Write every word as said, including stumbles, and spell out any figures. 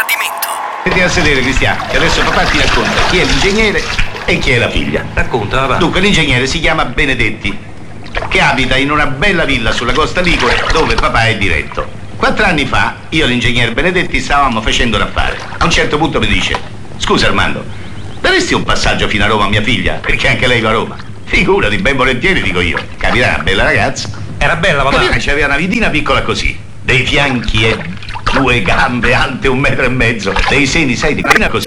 tradimento. Metti a sedere, Cristiano, che adesso papà ti racconta chi è l'ingegnere e chi è la figlia. Racconta, va. Dunque, l'ingegnere si chiama Benedetti, che abita in una bella villa sulla costa ligure dove papà è diretto. Quattro anni fa, io e l'ingegnere Benedetti stavamo facendo l'affare. A un certo punto mi dice: scusa Armando, daresti un passaggio fino a Roma a mia figlia? Perché anche lei va a Roma. Figurati, ben volentieri, dico io. Capirà, una bella ragazza. Era bella, papà. Capirà, c'aveva una vidina piccola così, dei fianchi e due gambe alte un metro e mezzo, dei seni, sai, di carina così.